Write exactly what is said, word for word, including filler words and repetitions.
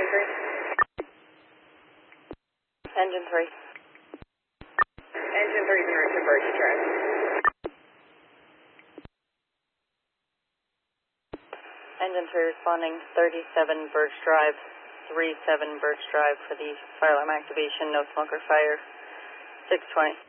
three. Engine three. Engine three is in route to Birch Drive. Engine three responding thirty-seven Birch Drive, three seven Birch Drive for the fire alarm activation, no smoker fire, six twenty.